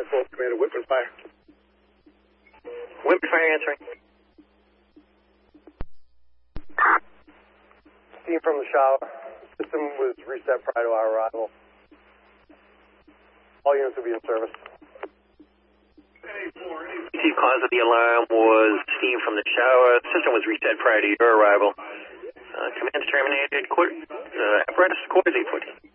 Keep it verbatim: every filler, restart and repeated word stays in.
Call Commander Whitman Fire. Whitman Fire answering. Steam from the shower. System was reset prior to our arrival. All units will be in service. The cause of the alarm was steam from the shower. System was reset prior to your arrival. Uh, command's terminated. Quarter, uh, apparatus quarters eight fourteen.